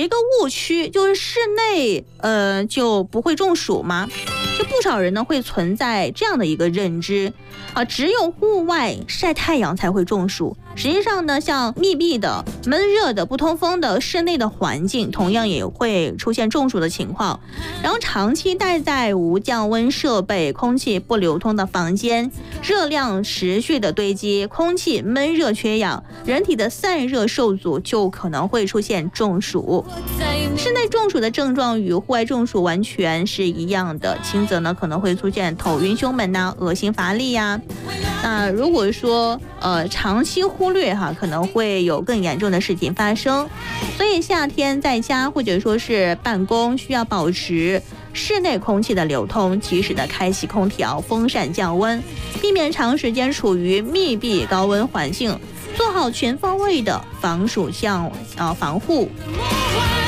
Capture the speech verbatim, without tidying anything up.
个误区，就是室内呃就不会中暑吗？就不少人呢会存在这样的一个认知啊，只有户外晒太阳才会中暑。实际上呢，像密闭的、闷热的、不通风的室内的环境，同样也会出现中暑的情况。然后长期待在无降温设备、空气不流通的房间，热量持续的堆积，空气闷热缺氧，人体的散热受阻，就可能会出现中暑。室内中暑的症状与户外中暑完全是一样的，轻则呢可能会出现头晕胸闷呐、恶心乏力呀。那如果说呃长期忽略哈，可能会有更严重的事情发生。所以夏天在家或者说是办公，需要保持室内空气的流通，及时的开启空调、风扇降温，避免长时间处于密闭高温环境，做好全方位的防暑降呃防护。